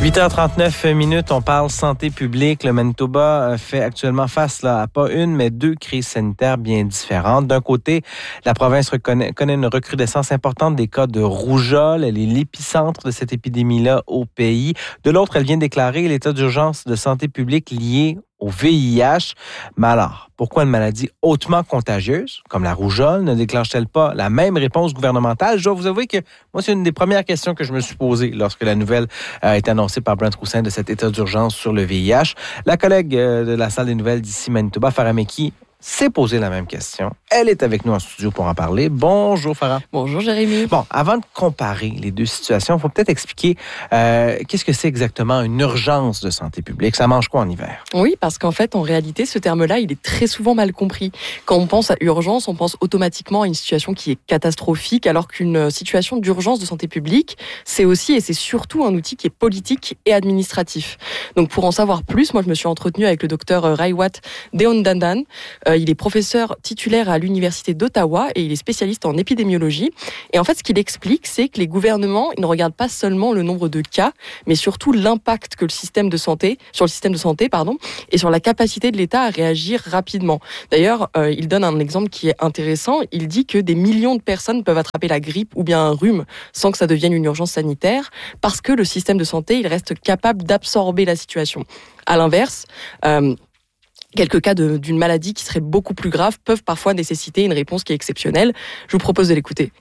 8h39, on parle santé publique. Le Manitoba fait actuellement face à pas une, mais deux crises sanitaires bien différentes. D'un côté, la province connaît une recrudescence importante des cas de rougeole. Elle est l'épicentre de cette épidémie-là au pays. De l'autre, elle vient déclarer l'état d'urgence de santé publique lié au VIH. Mais alors, pourquoi une maladie hautement contagieuse, comme la rougeole, ne déclenche-t-elle pas la même réponse gouvernementale? Je dois vous avouer que moi, c'est une des premières questions que je me suis posée lorsque la nouvelle a été annoncée par Brent Roussin de cet état d'urgence sur le VIH. La collègue de la salle des nouvelles d'ici Manitoba, Farah Meki, s'est posé la même question. Elle est avec nous en studio pour en parler. Bonjour, Farah. Bonjour, Jérémy. Bon, avant de comparer les deux situations, il faut peut-être expliquer qu'est-ce que c'est exactement une urgence de santé publique. Ça mange quoi en hiver? Oui, parce qu'en fait, en réalité, ce terme-là, il est très souvent mal compris. Quand on pense à urgence, on pense automatiquement à une situation qui est catastrophique, alors qu'une situation d'urgence de santé publique, c'est aussi et c'est surtout un outil qui est politique et administratif. Donc, pour en savoir plus, moi, je me suis entretenue avec le docteur Raiwat Deondandan. Il est professeur titulaire à l'Université d'Ottawa et il est spécialiste en épidémiologie. Et en fait, ce qu'il explique, c'est que les gouvernements, ils ne regardent pas seulement le nombre de cas, mais surtout l'impact que sur le système de santé, et sur la capacité de l'État à réagir rapidement. D'ailleurs, il donne un exemple qui est intéressant. Il dit que des millions de personnes peuvent attraper la grippe ou bien un rhume sans que ça devienne une urgence sanitaire, parce que le système de santé, il reste capable d'absorber la situation. À l'inverse, quelques cas d'une maladie qui serait beaucoup plus grave peuvent parfois nécessiter une réponse qui est exceptionnelle. Je vous propose de l'écouter.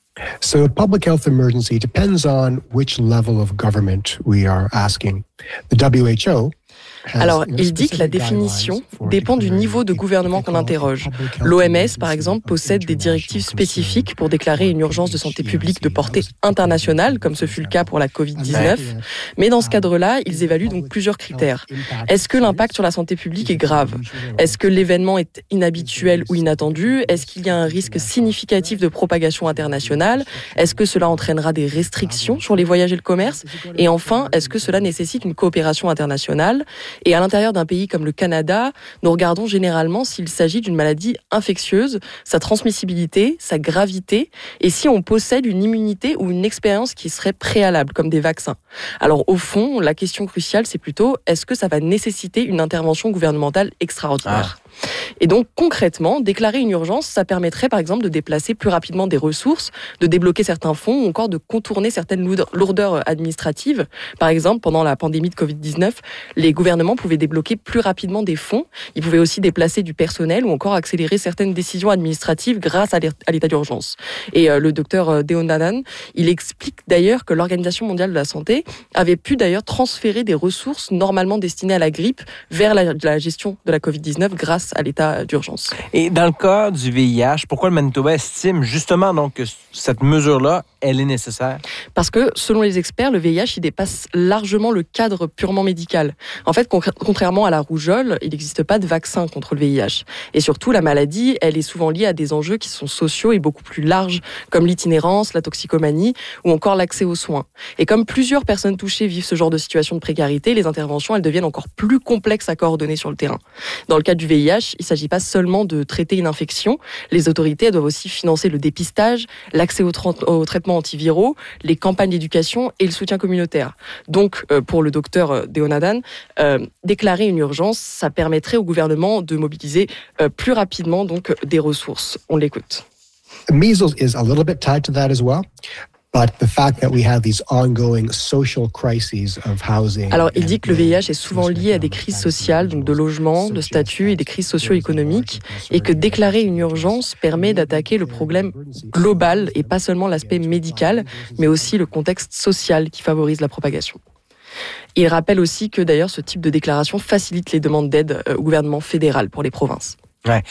So a public health emergency depends on which level of government we are asking. The WHO. Alors, il dit que la définition dépend du niveau de gouvernement qu'on interroge. L'OMS, par exemple, possède des directives spécifiques pour déclarer une urgence de santé publique de portée internationale, comme ce fut le cas pour la COVID-19. Mais dans ce cadre-là, ils évaluent donc plusieurs critères. Est-ce que l'impact sur la santé publique est grave? Est-ce que l'événement est inhabituel ou inattendu? Est-ce qu'il y a un risque significatif de propagation internationale? Est-ce que cela entraînera des restrictions sur les voyages et le commerce? Et enfin, est-ce que cela nécessite une coopération internationale? Et à l'intérieur d'un pays comme le Canada, nous regardons généralement s'il s'agit d'une maladie infectieuse, sa transmissibilité, sa gravité, et si on possède une immunité ou une expérience qui serait préalable, comme des vaccins. Alors au fond, la question cruciale, c'est plutôt, est-ce que ça va nécessiter une intervention gouvernementale extraordinaire ? Et donc, concrètement, déclarer une urgence, ça permettrait, par exemple, de déplacer plus rapidement des ressources, de débloquer certains fonds ou encore de contourner certaines lourdeurs administratives. Par exemple, pendant la pandémie de Covid-19, les gouvernements pouvaient débloquer plus rapidement des fonds. Ils pouvaient aussi déplacer du personnel ou encore accélérer certaines décisions administratives grâce à l'état d'urgence. Et le docteur Deondandan, il explique d'ailleurs que l'Organisation mondiale de la santé avait pu d'ailleurs transférer des ressources normalement destinées à la grippe vers la gestion de la Covid-19 grâce à l'état d'urgence. Et dans le cas du VIH, pourquoi le Manitoba estime justement donc que cette mesure-là, elle est nécessaire? Parce que, selon les experts, le VIH, il dépasse largement le cadre purement médical. En fait, contrairement à la rougeole, il n'existe pas de vaccin contre le VIH. Et surtout, la maladie, elle est souvent liée à des enjeux qui sont sociaux et beaucoup plus larges, comme l'itinérance, la toxicomanie ou encore l'accès aux soins. Et comme plusieurs personnes touchées vivent ce genre de situation de précarité, les interventions, elles deviennent encore plus complexes à coordonner sur le terrain. Dans le cas du VIH, il ne s'agit pas seulement de traiter une infection. Les autorités elles doivent aussi financer le dépistage, l'accès aux traitements antiviraux, les campagnes d'éducation et le soutien communautaire. Donc, pour le docteur Deondandan, déclarer une urgence, ça permettrait au gouvernement de mobiliser plus rapidement donc, des ressources. On l'écoute. Measles is a little bit tied to that as well. But the fact that we have these ongoing social crises of housing. Alors, il dit que le VIH est souvent lié à des crises sociales, donc de logement, de statut et des crises socio-économiques, et que déclarer une urgence permet d'attaquer le problème global et pas seulement l'aspect médical, mais aussi le contexte social qui favorise la propagation. Il rappelle aussi que d'ailleurs ce type de déclaration facilite les demandes d'aide au gouvernement fédéral pour les provinces. Ouais.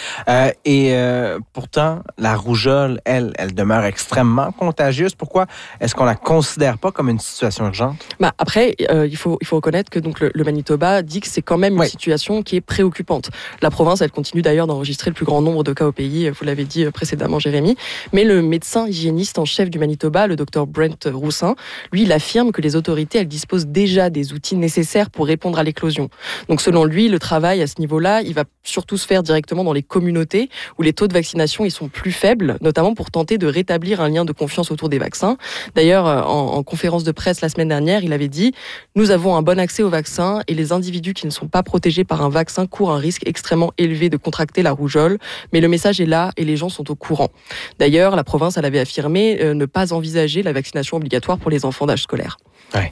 Pourtant, la rougeole, elle demeure extrêmement contagieuse. Pourquoi est-ce qu'on la considère pas comme une situation urgente? Après, il faut reconnaître que donc le Manitoba dit que c'est quand même une situation qui est préoccupante. La province, elle continue d'ailleurs d'enregistrer le plus grand nombre de cas au pays, vous l'avez dit précédemment, Jérémy. Mais le médecin hygiéniste en chef du Manitoba, le docteur Brent Roussin, lui, il affirme que les autorités, elles disposent déjà des outils nécessaires pour répondre à l'éclosion. Donc selon lui, le travail à ce niveau-là, il va surtout se faire directement justement dans les communautés où les taux de vaccination ils sont plus faibles, notamment pour tenter de rétablir un lien de confiance autour des vaccins. D'ailleurs, en conférence de presse la semaine dernière, il avait dit « Nous avons un bon accès aux vaccins et les individus qui ne sont pas protégés par un vaccin courent un risque extrêmement élevé de contracter la rougeole, mais le message est là et les gens sont au courant. » D'ailleurs, la province elle avait affirmé ne pas envisager la vaccination obligatoire pour les enfants d'âge scolaire. Ouais.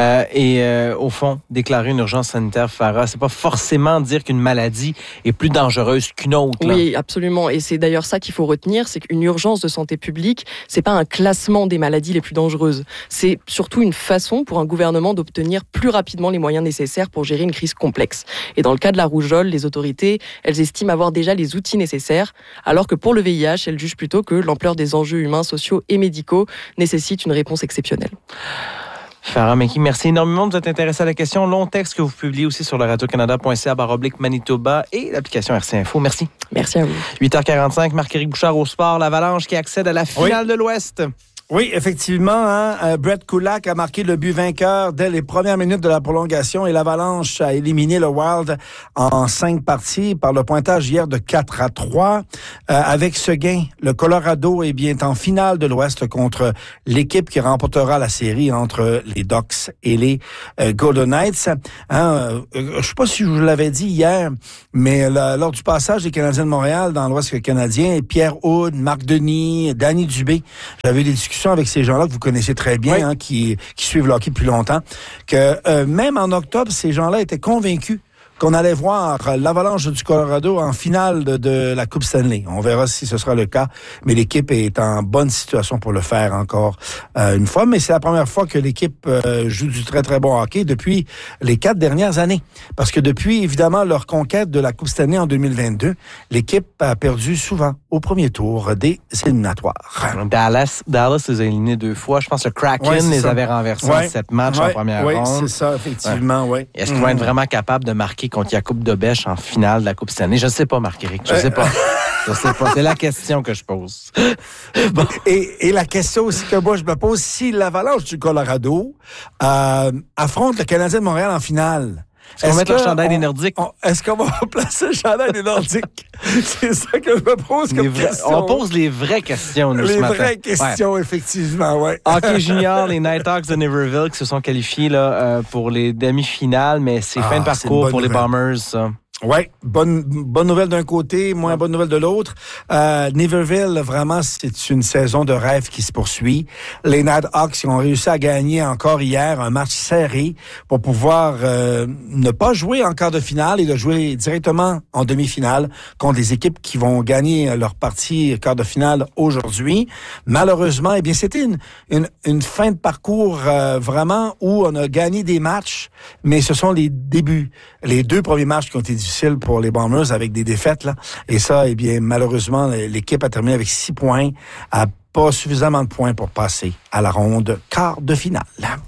Au fond, déclarer une urgence sanitaire, Farah, c'est pas forcément dire qu'une maladie est plus dangereuse qu'une autre. Là. Oui, absolument. Et c'est d'ailleurs ça qu'il faut retenir, c'est qu'une urgence de santé publique, c'est pas un classement des maladies les plus dangereuses. C'est surtout une façon pour un gouvernement d'obtenir plus rapidement les moyens nécessaires pour gérer une crise complexe. Et dans le cas de la rougeole, les autorités, elles estiment avoir déjà les outils nécessaires, alors que pour le VIH, elles jugent plutôt que l'ampleur des enjeux humains, sociaux et médicaux nécessite une réponse exceptionnelle. Farah Menki, merci énormément de vous être intéressé à la question. Long texte que vous publiez aussi sur le radiocanada.ca/Manitoba et l'application RC Info. Merci. Merci à vous. 8h45, Marc-Éric Bouchard au sport. L'Avalanche qui accède à la finale de l'Ouest. Oui, effectivement, Brett Kulak a marqué le but vainqueur dès les premières minutes de la prolongation et l'Avalanche a éliminé le Wild en 5 parties par le pointage hier de 4-3. Avec ce gain, le Colorado est en finale de l'Ouest contre l'équipe qui remportera la série entre les Ducks et les Golden Knights. Je sais pas si je vous l'avais dit hier, mais lors du passage des Canadiens de Montréal dans l'Ouest canadien, Pierre Houde, Marc Denis, Danny Dubé, j'avais des discussions avec ces gens-là que vous connaissez très bien, oui. Qui suivent le hockey depuis longtemps, que même en octobre, ces gens-là étaient convaincus qu'on allait voir l'Avalanche du Colorado en finale de la Coupe Stanley. On verra si ce sera le cas, mais l'équipe est en bonne situation pour le faire encore une fois. Mais c'est la première fois que l'équipe joue du très, très bon hockey depuis les 4 dernières années. Parce que depuis, évidemment, leur conquête de la Coupe Stanley en 2022, l'équipe a perdu souvent au premier tour des éliminatoires. Dallas les a éliminés 2 fois. Je pense que le Kraken les avait renversés en 7 matchs en première ronde. Oui, c'est ça, effectivement. Ouais. Est-ce qu'ils vont être vraiment capables de marquer contre Jakub Dobeš en finale de la Coupe Stanley? Je ne sais pas, Marc-Éric. Je ne sais pas. C'est la question que je pose. Bon. Et la question aussi que moi je me pose, si l'Avalanche du Colorado affronte le Canadien de Montréal en finale, est-ce qu'on met le chandail des Nordiques? Est-ce qu'on va placer le chandail des Nordiques? C'est ça que je me pose comme question. On pose les vraies questions, nous, ce matin. Les vraies questions, effectivement, oui. Hockey junior, les Nighthawks de Niverville qui se sont qualifiés là, pour les demi-finales, mais c'est fin de parcours pour les Bombers, ça. Oui, bonne nouvelle d'un côté, moins bonne nouvelle de l'autre. Niverville, vraiment, c'est une saison de rêve qui se poursuit. Les Nighthawks ont réussi à gagner encore hier un match serré pour pouvoir ne pas jouer en quart de finale et de jouer directement en demi-finale contre des équipes qui vont gagner leur partie quart de finale aujourd'hui. Malheureusement, eh bien, c'était une fin de parcours vraiment où on a gagné des matchs, mais ce sont les débuts. Les 2 premiers matchs qui ont été difficiles pour les Bombers avec des défaites, là. Et ça, eh bien, malheureusement, l'équipe a terminé avec 6 points, a pas suffisamment de points pour passer à la ronde quart de finale.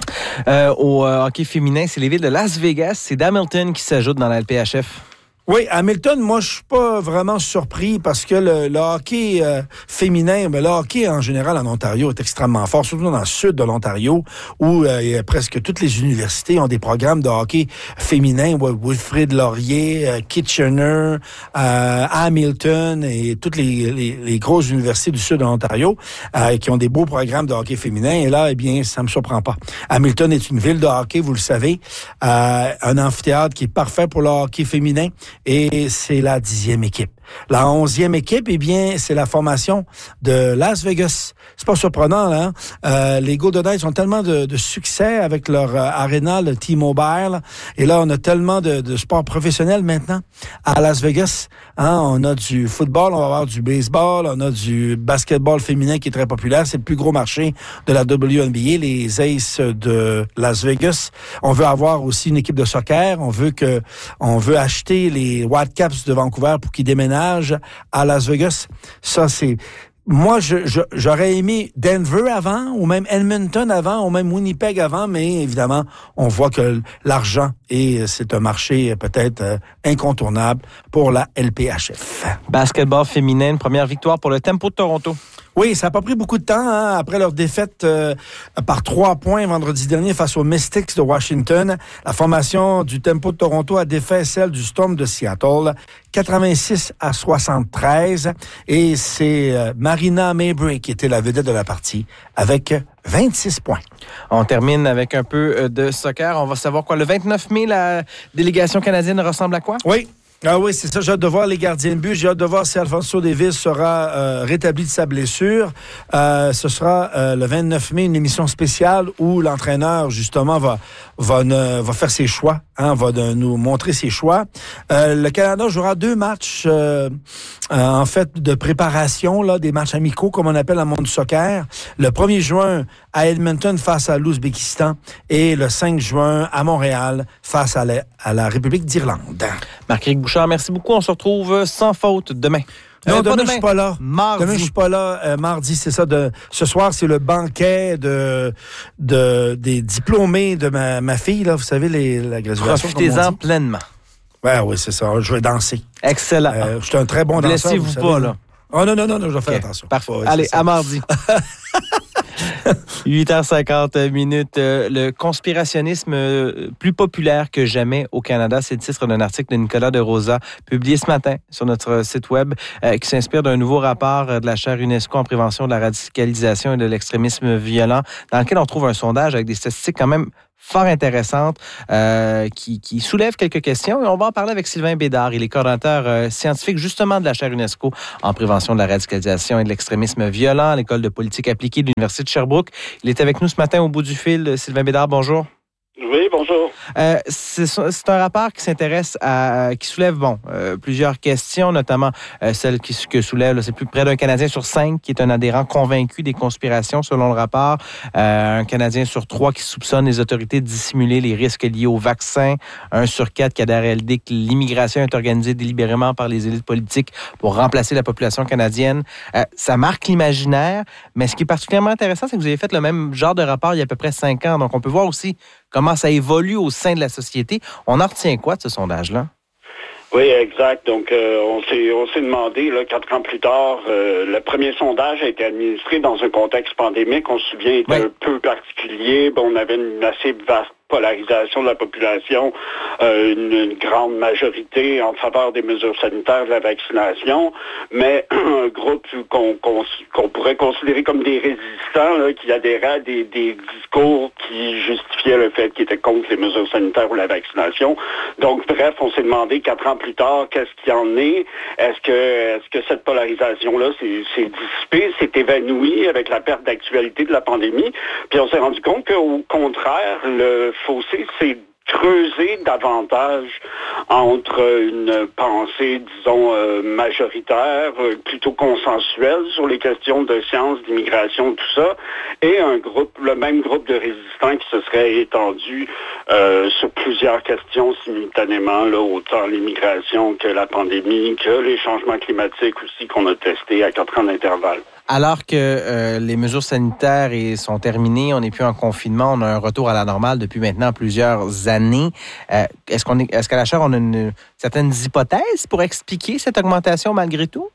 Au hockey féminin, c'est les villes de Las Vegas, c'est d'Hamilton qui s'ajoute dans la LPHF. Oui, Hamilton, moi, je suis pas vraiment surpris parce que le hockey féminin, mais le hockey en général en Ontario est extrêmement fort, surtout dans le sud de l'Ontario, où presque toutes les universités ont des programmes de hockey féminin. Wilfrid Laurier, Kitchener, Hamilton et toutes les grosses universités du sud de l'Ontario qui ont des beaux programmes de hockey féminin. Et là, eh bien, ça me surprend pas. Hamilton est une ville de hockey, vous le savez, un amphithéâtre qui est parfait pour le hockey féminin. Et c'est la 10e équipe. La 11e équipe, eh bien, c'est la formation de Las Vegas. C'est pas surprenant, là. Les Golden Knights ont tellement de succès avec leur arena, le T-Mobile. Et là, on a tellement de sports professionnels maintenant à Las Vegas. On a du football, on va avoir du baseball, on a du basketball féminin qui est très populaire. C'est le plus gros marché de la WNBA, les Aces de Las Vegas. On veut avoir aussi une équipe de soccer. On veut acheter les Whitecaps de Vancouver pour qu'ils déménagent à Las Vegas. Ça, c'est... Moi, j'aurais aimé Denver avant, ou même Edmonton avant, ou même Winnipeg avant, mais évidemment, on voit que l'argent, c'est un marché peut-être incontournable pour la LPHF. Basketball féminin, première victoire pour le Tempo de Toronto. Oui, ça n'a pas pris beaucoup de temps après leur défaite par 3 points vendredi dernier face aux Mystics de Washington. La formation du Tempo de Toronto a défait celle du Storm de Seattle, 86-73. Et c'est Marina Mabrey qui était la vedette de la partie avec 26 points. On termine avec un peu de soccer. On va savoir quoi. Le 29 mai, la délégation canadienne ressemble à quoi? Oui. Ah oui, c'est ça. J'ai hâte de voir les gardiens de but. J'ai hâte de voir si Alphonso Davies sera rétabli de sa blessure. Ce sera le 29 mai, une émission spéciale où l'entraîneur, justement, va faire ses choix, va nous montrer ses choix. Le Canada jouera 2 matchs, en fait, de préparation, là, des matchs amicaux, comme on appelle dans le monde du soccer. Le 1er juin à Edmonton face à l'Ouzbékistan et le 5 juin à Montréal face à la République d'Irlande. Marc-Éric Bouchard, merci beaucoup. On se retrouve sans faute demain. Non, demain, je suis pas là. Mardi. Demain, je suis pas là. Mardi, c'est ça. Ce soir, c'est le banquet des diplômés de ma fille, là. Vous savez, la graduation. Profitez-en pleinement. Ouais, oui, c'est ça. Je vais danser. Excellent. Je suis un très bon danseur. Blessez-vous pas, là. Oh non, je vais faire attention. Parfait. Allez, à mardi. 8h50 minutes. Le conspirationnisme plus populaire que jamais au Canada, c'est le titre d'un article de Nicolas de Rosa publié ce matin sur notre site web qui s'inspire d'un nouveau rapport de la chaire UNESCO en prévention de la radicalisation et de l'extrémisme violent, dans lequel on trouve un sondage avec des statistiques quand même fort intéressante, qui soulève quelques questions. Et on va en parler avec Sylvain Bédard. Il est coordonnateur scientifique justement de la chaire UNESCO en prévention de la radicalisation et de l'extrémisme violent à l'École de politique appliquée de l'Université de Sherbrooke. Il est avec nous ce matin au bout du fil. Sylvain Bédard, bonjour. Oui, bonjour. C'est un rapport qui s'intéresse qui soulève plusieurs questions, notamment celle que soulève, c'est plus près d'un Canadien sur 5 qui est un adhérent convaincu des conspirations, selon le rapport. Un Canadien sur 3 qui soupçonne les autorités de dissimuler les risques liés au vaccin. 1 sur 4 qui adhère à l'idée que l'immigration est organisée délibérément par les élites politiques pour remplacer la population canadienne. Ça marque l'imaginaire, mais ce qui est particulièrement intéressant, c'est que vous avez fait le même genre de rapport il y a à peu près 5 ans. Donc, on peut voir aussi comment ça évolue au sein de la société. On en retient quoi de ce sondage-là? Oui, exact. Donc, on s'est demandé, là, 4 ans plus tard, le premier sondage a été administré dans un contexte pandémique. On se souvient, était un peu particulier. On avait une assez vaste polarisation de la population, une grande majorité en faveur des mesures sanitaires de la vaccination, mais un groupe qu'on pourrait considérer comme des résistants, là, qui adhéraient à des discours qui justifiaient le fait qu'ils étaient contre les mesures sanitaires ou la vaccination. Donc, bref, on s'est demandé 4 ans plus tard, qu'est-ce qu'il y en est? Est-ce que cette polarisation-là s'est dissipée, s'est évanouie avec la perte d'actualité de la pandémie? Puis on s'est rendu compte qu'au contraire, le fossé s'est creusé davantage entre une pensée, disons, majoritaire, plutôt consensuelle sur les questions de sciences, d'immigration, tout ça, et le même groupe de résistants qui se serait étendu sur plusieurs questions simultanément, là, autant l'immigration que la pandémie, que les changements climatiques aussi qu'on a testés à 4 ans d'intervalle. Alors que les mesures sanitaires sont terminées, on n'est plus en confinement, on a un retour à la normale depuis maintenant plusieurs années. Est-ce qu'à la chaire, on a certaines hypothèses pour expliquer cette augmentation malgré tout?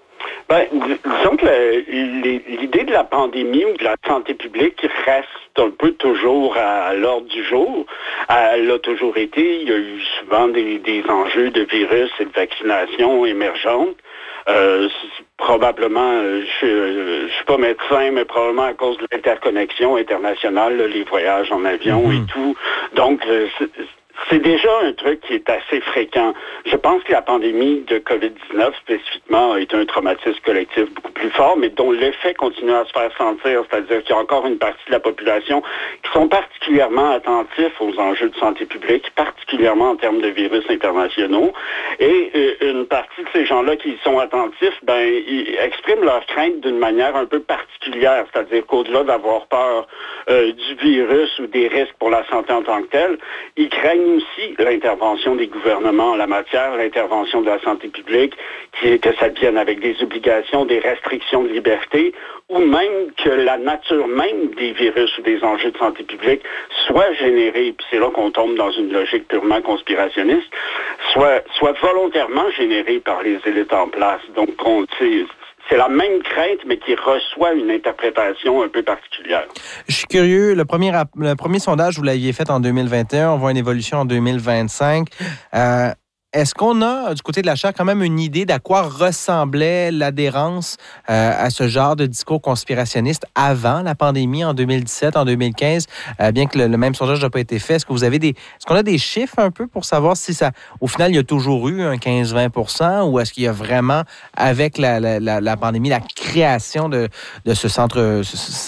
Disons que l'idée de la pandémie ou de la santé publique reste un peu toujours à l'ordre du jour. Elle a toujours été. Il y a eu souvent des enjeux de virus et de vaccination émergentes. Probablement, je suis pas médecin, mais probablement à cause de l'interconnexion internationale, là, les voyages en avion et tout. Donc, c'est déjà un truc qui est assez fréquent. Je pense que la pandémie de COVID-19, spécifiquement, a été un traumatisme collectif beaucoup plus fort, mais dont l'effet continue à se faire sentir, c'est-à-dire qu'il y a encore une partie de la population qui sont particulièrement attentifs aux enjeux de santé publique, particulièrement en termes de virus internationaux, et une partie de ces gens-là qui y sont attentifs, ils expriment leurs craintes d'une manière un peu particulière, c'est-à-dire qu'au-delà d'avoir peur du virus ou des risques pour la santé en tant que telle, ils craignent aussi l'intervention des gouvernements en la matière, l'intervention de la santé publique, que ça devienne avec des obligations, des restrictions de liberté, ou même que la nature même des virus ou des enjeux de santé publique soit générée, puis c'est là qu'on tombe dans une logique purement conspirationniste, soit volontairement générée par les élites en place. Donc, c'est la même crainte, mais qui reçoit une interprétation un peu particulière. Je suis curieux, le premier sondage, vous l'aviez fait en 2021, on voit une évolution en 2025. Est-ce qu'on a, du côté de la chaire, quand même une idée d'à quoi ressemblait l'adhérence à ce genre de discours conspirationniste avant la pandémie, en 2017, en 2015, bien que le même sondage n'a pas été fait? Est-ce qu'on a des chiffres un peu pour savoir si ça, au final, il y a toujours eu un 15-20 % ou est-ce qu'il y a vraiment, avec la pandémie, la création de ce centre,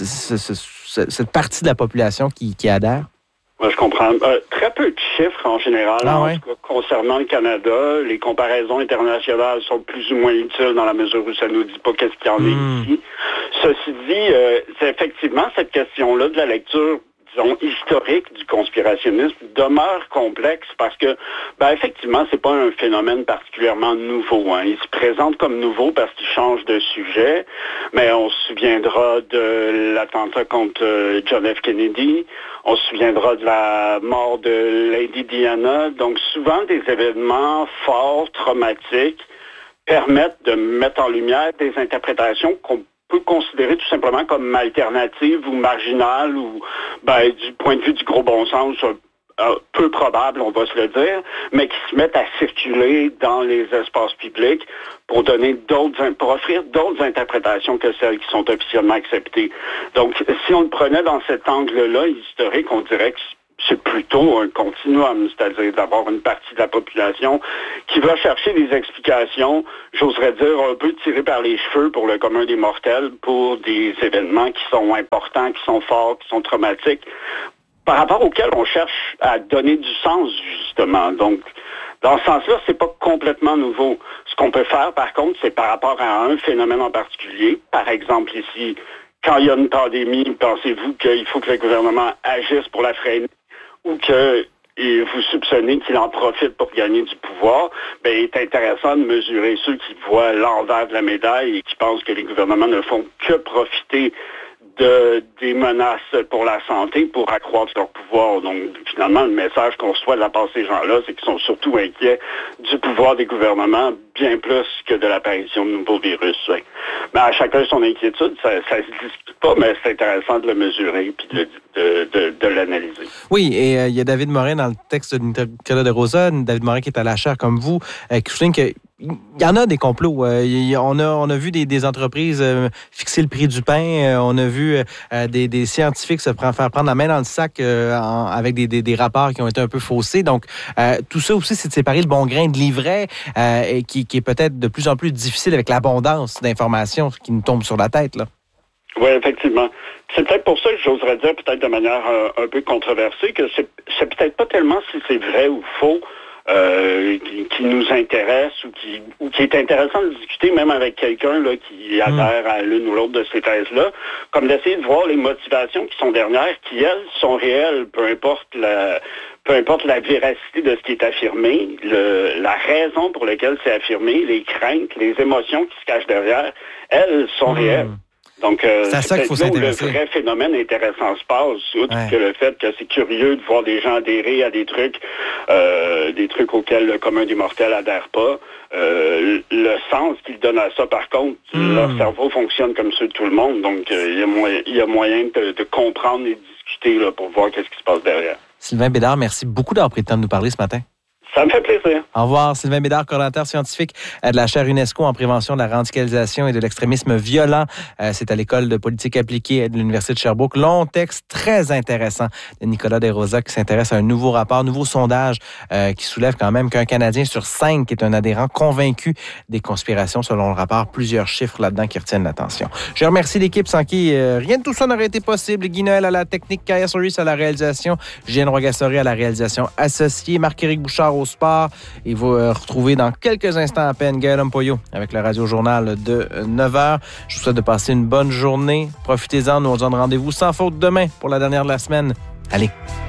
cette partie de la population qui adhère? Moi, je comprends. Très peu de chiffres en général, en tout cas, concernant le Canada. Les comparaisons internationales sont plus ou moins utiles dans la mesure où ça nous dit pas qu'est-ce qu'il y en est ici. Ceci dit, c'est effectivement cette question-là de la lecture, disons, historique du conspirationnisme demeure complexe parce que, effectivement, c'est pas un phénomène particulièrement nouveau. Hein. Il se présente comme nouveau parce qu'il change de sujet, mais on se souviendra de l'attentat contre John F. Kennedy, on se souviendra de la mort de Lady Diana. Donc, souvent, des événements forts, traumatiques, permettent de mettre en lumière des interprétations qu'on peut considérer tout simplement comme alternatives ou marginales ou du point de vue du gros bon sens peu probable, on va se le dire, mais qui se mettent à circuler dans les espaces publics pour offrir d'autres interprétations que celles qui sont officiellement acceptées. Donc, si on le prenait dans cet angle-là historique, on dirait que c'est plutôt un continuum, c'est-à-dire d'avoir une partie de la population qui va chercher des explications, j'oserais dire, un peu tirées par les cheveux pour le commun des mortels, pour des événements qui sont importants, qui sont forts, qui sont traumatiques, par rapport auxquels on cherche à donner du sens, justement. Donc, dans ce sens-là, c'est pas complètement nouveau. Ce qu'on peut faire, par contre, c'est par rapport à un phénomène en particulier. Par exemple, ici, quand il y a une pandémie, pensez-vous qu'il faut que le gouvernement agisse pour la freiner ou que vous soupçonnez qu'il en profite pour gagner du pouvoir, il est intéressant de mesurer ceux qui voient l'envers de la médaille et qui pensent que les gouvernements ne font que profiter des menaces pour la santé pour accroître leur pouvoir. Donc, finalement, le message qu'on reçoit de la part de ces gens-là, c'est qu'ils sont surtout inquiets du pouvoir des gouvernements, bien plus que de l'apparition de nouveaux virus. Ouais. Mais à chacun son inquiétude, ça se discute pas, mais c'est intéressant de le mesurer et de l'analyser. Oui, et il y a David Morin dans le texte de Nicolas Desrosiers, David Morin qui est à la chaire comme vous, qui souligne que il y en a des complots. On a vu des entreprises fixer le prix du pain. On a vu des scientifiques se faire prendre la main dans le sac avec des rapports qui ont été un peu faussés. Donc, tout ça aussi, c'est de séparer le bon grain de l'ivraie et qui est peut-être de plus en plus difficile avec l'abondance d'informations qui nous tombent sur la tête, là. Oui, effectivement. C'est peut-être pour ça que j'oserais dire, peut-être de manière un peu controversée, que c'est peut-être pas tellement si c'est vrai ou faux qui nous intéresse ou qui est intéressant de discuter même avec quelqu'un là, qui adhère à l'une ou l'autre de ces thèses-là, comme d'essayer de voir les motivations qui sont derrière, qui, elles, sont réelles, peu importe la véracité de ce qui est affirmé, la raison pour laquelle c'est affirmé, les craintes, les émotions qui se cachent derrière, elles sont réelles. Donc, c'est à ça qu'il faut s'intéresser. Le vrai phénomène intéressant se passe, outre que le fait que c'est curieux de voir des gens adhérer à des trucs auxquels le commun des mortels adhère pas. Le sens qu'ils donnent à ça, par contre, leur cerveau fonctionne comme ceux de tout le monde. Donc, il y a moyen de comprendre et de discuter là, pour voir qu'est-ce qui se passe derrière. Sylvain Bédard, merci beaucoup d'avoir pris le temps de nous parler ce matin. Ça me fait plaisir. Au revoir. Sylvain Bédard, coordonnateur scientifique de la chaire UNESCO en prévention de la radicalisation et de l'extrémisme violent. C'est à l'École de politique appliquée de l'Université de Sherbrooke. Long texte très intéressant de Nicolas Desrosiers qui s'intéresse à un nouveau rapport, nouveau sondage qui soulève quand même qu'un Canadien sur 5 est un adhérent convaincu des conspirations. Selon le rapport, plusieurs chiffres là-dedans qui retiennent l'attention. Je remercie l'équipe sans qui rien de tout ça n'aurait été possible. Guy Noël à la technique, Kaya Soris à la réalisation, Jeanne Rogasori à la réalisation associée, Marc-Éric Bouchard au sport. Et vous retrouvez dans quelques instants à peine Gaël Ampoyo avec le Radio-Journal de 9h. Je vous souhaite de passer une bonne journée. Profitez-en. Nous on se donne rendez-vous sans faute demain pour la dernière de la semaine. Allez!